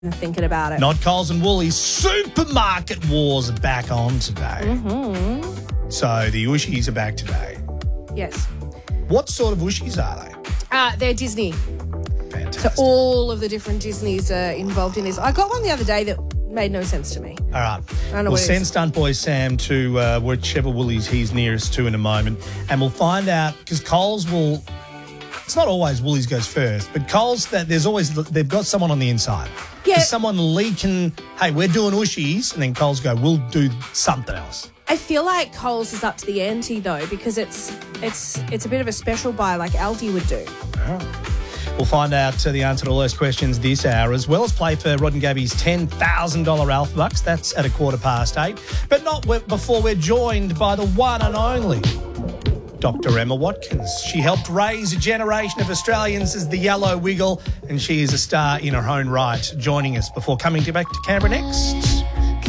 thinking about it. Not Coles and Woolies. Supermarket wars are back on today. Mm-hmm. So the Ooshies are back today. Yes. What sort of Ooshies are they? They're Disney. Fantastic. So all of the different Disneys are involved in this. I got one the other day that made no sense to me. All right. I don't know We'll what it send is. Stunt Boy Sam to whichever Woolies he's nearest to in a moment, and we'll find out, because Coles will... It's not always Woolies goes first, but Coles, they've got someone on the inside. Yeah. There's someone leaking, hey, we're doing Ooshies, and then Coles go, we'll do something else. I feel like Coles is up to the ante though, because it's a bit of a special buy like Aldi would do. We'll find out the answer to all those questions this hour, as well as play for Rod and Gabby's $10,000 Alpha Bucks. That's at 8:15. But not before we're joined by the one and only Dr. Emma Watkins. She helped raise a generation of Australians as the Yellow Wiggle, and she is a star in her own right, joining us before coming back to Canberra next.